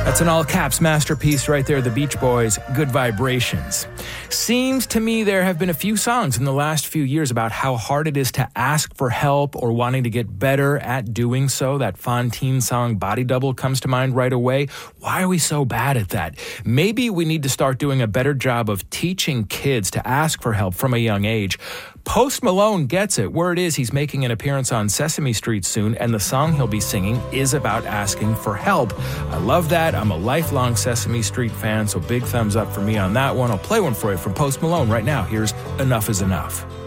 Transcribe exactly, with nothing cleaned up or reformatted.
That's an all-caps masterpiece right there, the Beach Boys, Good Vibrations. Seems to me there have been a few songs in the last few years about how hard it is to ask for help or wanting to get better at doing so. That Fontaine song, Body Double, comes to mind right away. Why are we so bad at that? Maybe we need to start doing a better job of teaching kids to ask for help from a young age. Post Malone gets it. Word is he's making an appearance on Sesame Street soon, and the song he'll be singing is about asking for help. I love that. I'm a lifelong Sesame Street fan, so big thumbs up for me on that one. I'll play one for you from Post Malone right now. Here's Enough Is Enough.